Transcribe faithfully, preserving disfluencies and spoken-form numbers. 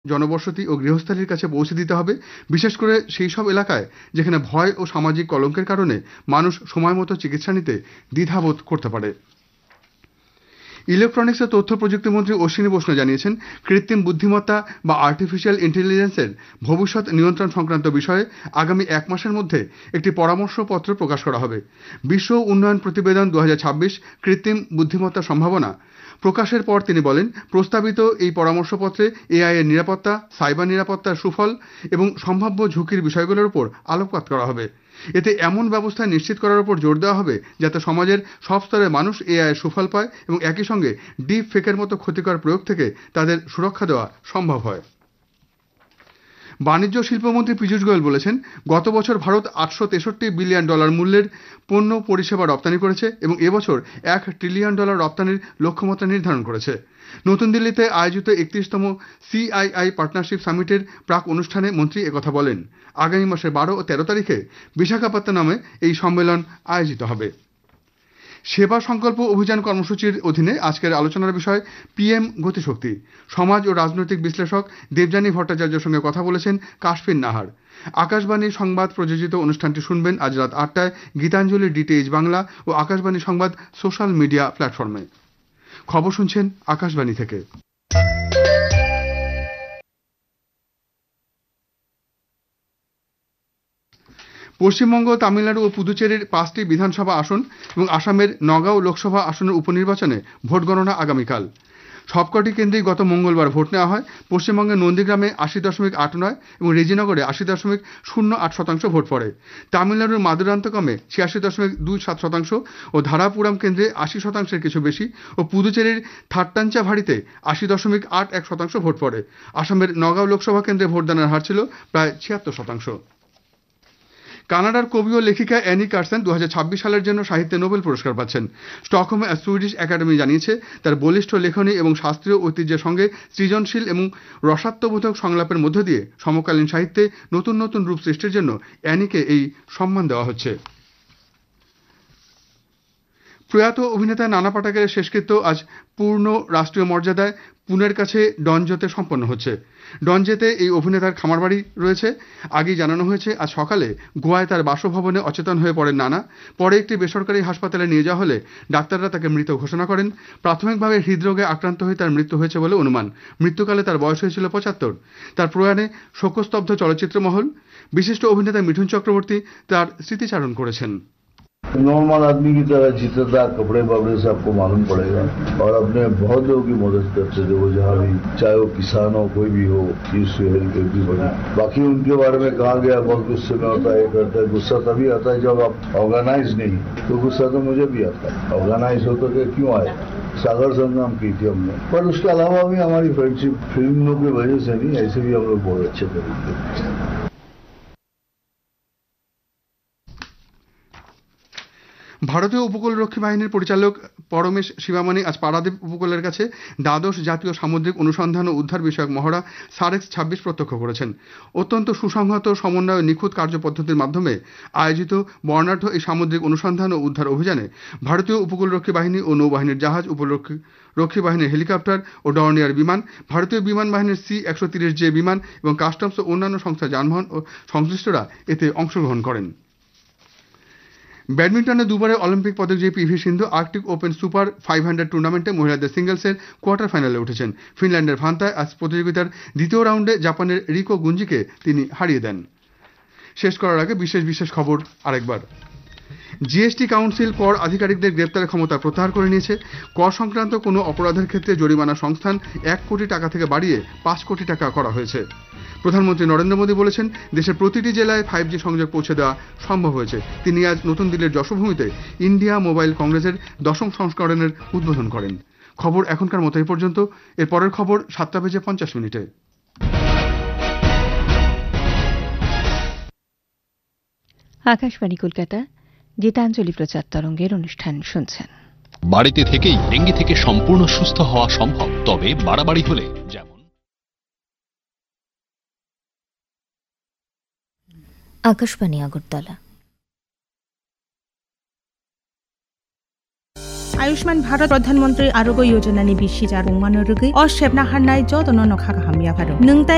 জনবসতি ও গৃহস্থালির কাছে পৌঁছে দিতে হবে, বিশেষ করে সেই সব এলাকায় যেখানে ভয় ও সামাজিক কলঙ্কের কারণে মানুষ সময় মতো চিকিৎসা নিতে দ্বিধাবোধ করতে পারে। ইলেকট্রনিক্স ও তথ্য প্রযুক্তি মন্ত্রী অশ্বিনী বৈষ্ণব জানিয়েছেন, কৃত্রিম বুদ্ধিমত্তা বা আর্টিফিশিয়াল ইন্টেলিজেন্সের ভবিষ্যৎ নিয়ন্ত্রণ সংক্রান্ত বিষয়ে আগামী এক মাসের মধ্যে একটি পরামর্শপত্র প্রকাশ করা হবে। বিশ্ব উন্নয়ন প্রতিবেদন দু হাজার ছাব্বিশ কৃত্রিম বুদ্ধিমত্তার সম্ভাবনা প্রকাশের পর তিনি বলেন, প্রস্তাবিত এই পরামর্শপত্রে এআই এর নিরাপত্তা, সাইবার নিরাপত্তার সুফল এবং সম্ভাব্য ঝুঁকির বিষয়গুলোর উপর আলোকপাত করা হবে। এতে এমন ব্যবস্থা নিশ্চিত করার উপর জোর দেওয়া হবে যাতে সমাজের সব স্তরের মানুষ এআই এর সুফল পায় এবং একই সঙ্গে ডিপ ফেকের মতো ক্ষতিকর প্রয়োগ থেকে তাদের সুরক্ষা দেওয়া সম্ভব হয়। বাণিজ্য শিল্পমন্ত্রী পীযূষ গোয়েল বলেছেন, গত বছর ভারত আটশো তেষট্টি বিলিয়ন ডলার মূল্যের পণ্য পরিষেবা রপ্তানি করেছে এবং এবছর এক ট্রিলিয়ন ডলার রপ্তানির লক্ষ্যমাত্রা নির্ধারণ করেছে। নতুন দিল্লিতে আয়োজিত একত্রিশতম সিআইআই পার্টনারশিপ সামিটের প্রাক অনুষ্ঠানে মন্ত্রী একথা বলেন। আগামী মাসের বারো ও তেরো তারিখে বিশাখাপত্তনমে এই সম্মেলন আয়োজিত হবে। সেবা সংকল্প অভিযান কর্মসূচির অধীনে আজকের আলোচনার বিষয় পিএম গতিশক্তি। সমাজ ও রাজনৈতিক বিশ্লেষক দেবযানী ভট্টাচার্যের সঙ্গে কথা বলেছেন কাশফিন নাহার। আকাশবাণী সংবাদ প্রযোজিত অনুষ্ঠানটি শুনবেন আজ রাত আটটায় গীতাঞ্জলি ডিটিএইচ বাংলা ও আকাশবাণী সংবাদ সোশ্যাল মিডিয়া প্ল্যাটফর্মে। খবর শুনছেন আকাশবাণী থেকে। পশ্চিমবঙ্গ, তামিলনাড়ু ও পুদুচেরির পাঁচটি বিধানসভা আসন এবং আসামের নগাঁও লোকসভা আসনের উপনির্বাচনে ভোট গণনা আগামীকাল। সবকটি কেন্দ্রেই গত মঙ্গলবার ভোট নেওয়া হয়। পশ্চিমবঙ্গের নন্দীগ্রামে আশি দশমিক আট নয় এবং রেজিনগরে আশি দশমিক শূন্য আট শতাংশ ভোট পড়ে। তামিলনাড়ুর মাদুরান্তকমে ছিয়াশি দশমিক দুই সাত শতাংশ ও ধারাপুরাম কেন্দ্রে আশি শতাংশের কিছু বেশি ও পুদুচেরির থাট্টাঞ্চাভাড়িতে আশি দশমিক আট এক শতাংশ ভোট পড়ে। আসামের নগাঁও লোকসভা কেন্দ্রে ভোটদানের হার ছিল প্রায় ছিয়াত্তর শতাংশ। কানাডার কবি ও লেখিকা অ্যানি কার্সেন দু হাজার ছাব্বিশ সালের জন্য সাহিত্যে নোবেল পুরস্কার পাচ্ছেন। স্টকহোমে সুইডিশ একাডেমি জানিয়েছে, তার বলিষ্ঠ লেখনী এবং শাস্ত্রীয় ঐতিহ্যের সঙ্গে সৃজনশীল এবং রসাত্মবোধক সংলাপের মধ্য দিয়ে সমকালীন সাহিত্যে নতুন নতুন রূপ সৃষ্টির জন্য অ্যানিকে এই সম্মান দেওয়া হচ্ছে। প্রয়াত অভিনেতা নানা পাটেকরের শেষকৃত্য আজ পূর্ণ রাষ্ট্রীয় মর্যাদায় পুনের কাছে ডনজোতে সম্পন্ন হচ্ছে। ডনজেতে এই অভিনেতার খামারবাড়ি রয়েছে। আগেই জানানো হয়েছে, আজ সকালে গোয়ায় তার বাসভবনে অচেতন হয়ে পড়েন নানা। পরে একটি বেসরকারি হাসপাতালে নিয়ে যাওয়া হলে ডাক্তাররা তাকে মৃত ঘোষণা করেন। প্রাথমিকভাবে হৃদরোগে আক্রান্ত হয়ে তার মৃত্যু হয়েছে বলে অনুমান। মৃত্যুকালে তার বয়স হয়েছিল পঁচাত্তর। তার প্রয়াণে শোকস্তব্ধ চলচ্চিত্র মহল। বিশিষ্ট অভিনেতা মিঠুন চক্রবর্তী তার স্মৃতিচারণ করেছেন। नॉर्मल आदमी की तरह जीता था, कपड़े वपड़े से आपको मालूम पड़ेगा और अपने बहुत लोगों की मदद करते थे वो, जहाँ भी, चाहे वो किसान हो, कोई भी हो, भी बड़ी। बाकी उनके बारे में कहा गया बहुत गुस्से में होता है, करता है। गुस्सा तभी आता है जब आप ऑर्गेनाइज नहीं, तो गुस्सा तो मुझे भी आता है। ऑर्गेनाइज हो तो क्यों आए, सागर संग्राम की थी हमने, पर उसके अलावा भी हमारी फ्रेंडशिप फिल्मों की वजह से नहीं, ऐसे भी हम लोग बहुत अच्छे तरीके। ভারতীয় উপকূলরক্ষী বাহিনীর পরিচালক পরমেশ শিবামণি আজ পারাদ্বীপ উপকূলের কাছে দ্বাদশ জাতীয় সামুদ্রিক অনুসন্ধান ও উদ্ধার বিষয়ক মহড়া সারেক্স ছাব্বিশ প্রত্যক্ষ করেছেন। অত্যন্ত সুসংহত, সমন্বয় ও নিখুঁত কার্যপদ্ধতির মাধ্যমে আয়োজিত বর্ণাঢ্য এই সামুদ্রিক অনুসন্ধান ও উদ্ধার অভিযানে ভারতীয় উপকূলরক্ষী বাহিনী ও নৌবাহিনীর জাহাজ, উপকূলরক্ষী রক্ষী বাহিনীর হেলিকপ্টার ও ডর্নিয়ার বিমান, ভারতীয় বিমান বাহিনীর সি একশো তিরিশ জে বিমান এবং কাস্টমস ও অন্যান্য সংস্থার যানবাহন ও সংশ্লিষ্টরা এতে অংশগ্রহণ করেন। ব্যাডমিন্টনে দুবারের অলিম্পিক পদক জয়ী পিভি সিন্ধু Arctic open super five hundred টুর্নামেন্টে মহিলাদের সিঙ্গলসের কোয়ার্টার ফাইনালে উঠেছেন। ফিনল্যান্ডের ভান্তায় আজ প্রতিযোগিতার দ্বিতীয় রাউন্ডে জাপানের রিকো গুঞ্জিকে তিনি হারিয়ে দেন। শেষ করার আগে বিশেষ বিশেষ খবর আরেকবার। জিএসটি কাউন্সিল কর আধিকারিকদের গ্রেপ্তারের ক্ষমতা প্রত্যাহার করে নিয়েছে। কর সংক্রান্ত কোনো অপরাধের ক্ষেত্রে জরিমানা সংস্থান এক কোটি টাকা থেকে বাড়িয়ে পাঁচ কোটি টাকা করা হয়েছে। প্রধানমন্ত্রী নরেন্দ্র মোদী বলেছেন, দেশের প্রতিটি জেলায় ফাইভ জি সংযোগ পৌঁছে দেওয়া সম্ভব হয়েছে। তিনি আজ নতুন দিল্লির যশোভূমিতে ইন্ডিয়া মোবাইল কংগ্রেসের দশম সংস্করণের উদ্বোধন করেন। খবর এখনকার মতো এই পর্যন্ত। এর পরের খবর সাতটা বেজে পঞ্চাশ মিনিটে। আকাশবাণী কলকাতা, গীতাঞ্জলি প্রচার তরঙ্গের অনুষ্ঠান শুনছেন। বাড়িতে থেকেই ডেঙ্গি থেকে সম্পূর্ণ সুস্থ হওয়া সম্ভব, তবে বাড়াবাড়ি হলে যেমন আকাশবাণী আগরতলা। आयुष्मान भारत प्रधानमंत्री आरोग्य योजना नि बिसि जारुं मानो रुगै अ सेबना हारनाय जतन नखा गाहामिया भारो नोंताय